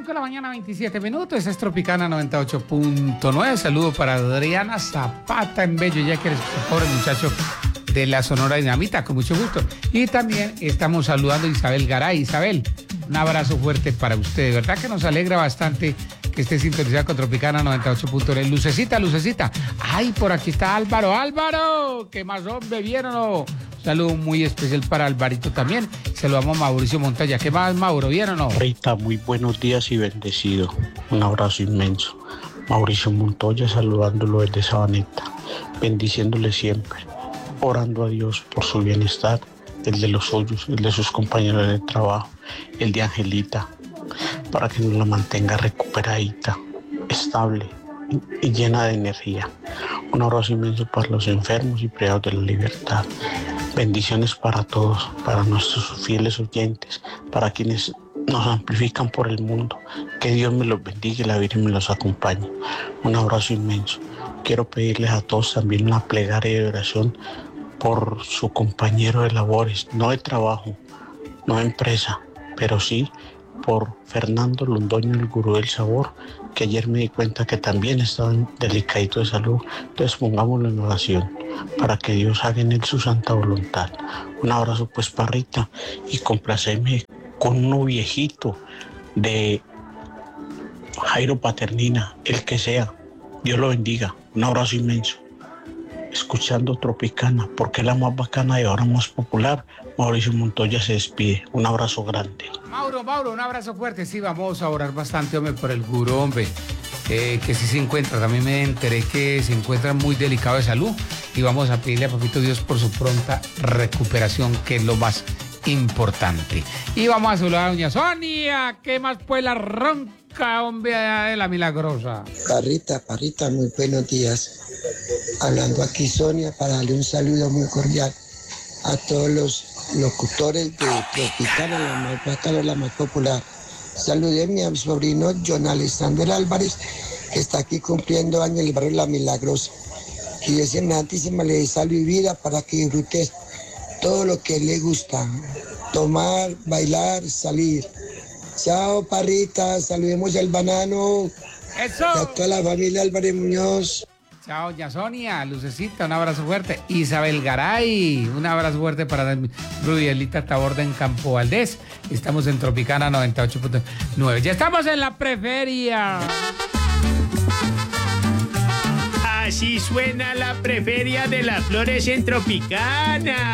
de la mañana, 27 minutos. Esta es Tropicana 98.9. Saludo para Adriana Zapata en Bello, ya que eres pobre muchacho de la Sonora Dinamita, con mucho gusto. Y también estamos saludando a Isabel Garay. Isabel, un abrazo fuerte para usted. De verdad que nos alegra bastante que esté sintonizada con Tropicana 98.9. Lucecita. Ay, por aquí está Álvaro. Álvaro, ¿qué más, hombre? ¿Vieron o no? Saludo muy especial para Alvarito también. Saludamos a Mauricio Montoya. ¿Qué más, Mauro? ¿Vieron o no? Rita, muy buenos días y bendecido. Un abrazo inmenso. Mauricio Montoya saludándolo desde Sabaneta, bendiciéndole siempre, orando a Dios por su bienestar, el de los suyos, el de sus compañeros de trabajo, el de Angelita, para que nos la mantenga recuperadita, estable y llena de energía. Un abrazo inmenso para los enfermos y privados de la libertad. Bendiciones para todos, para nuestros fieles oyentes, para quienes nos amplifican por el mundo. Que Dios me los bendiga y la Virgen me los acompañe. Un abrazo inmenso. Quiero pedirles a todos también una plegaria de oración por su compañero de labores, no de trabajo, no de empresa, pero sí por Fernando Londoño, el gurú del sabor, que ayer me di cuenta que también estaba delicadito de salud. Entonces pongámoslo en oración para que Dios haga en él su santa voluntad. Un abrazo pues, Parrita, y complaceme con uno viejito de Jairo Paternina, el que sea. Dios lo bendiga. Un abrazo inmenso. Escuchando Tropicana, porque es la más bacana y ahora más popular. Mauricio Montoya se despide. Un abrazo grande. Mauro, un abrazo fuerte. Sí, vamos a orar bastante, hombre, por el gurú, hombre, que sí se encuentra. También me enteré que se encuentra muy delicado de salud y vamos a pedirle a Papito Dios por su pronta recuperación, que es lo más importante. Y vamos a saludar a doña Sonia. ¿Qué más pues la ronca, hombre, de la milagrosa? Parrita, muy buenos días. Hablando aquí Sonia para darle un saludo muy cordial a todos los locutores de Tropicana, la más bacana, la más popular. Saludé a mi sobrino John Alexander Álvarez, que está aquí cumpliendo años en el barrio La Milagrosa. Y Dios Santísima le dé salud y vida para que disfrute todo lo que le gusta: tomar, bailar, salir. Chao, Parrita, saludemos al banano. ¡Eso! Y a toda la familia Álvarez Muñoz. Chao, doña Sonia, Lucecita, un abrazo fuerte. Isabel Garay, un abrazo fuerte para Rubielita Taborda en Campo Valdés. Estamos en Tropicana 98.9. Ya estamos en la preferia. Así suena la preferia de las flores en Tropicana.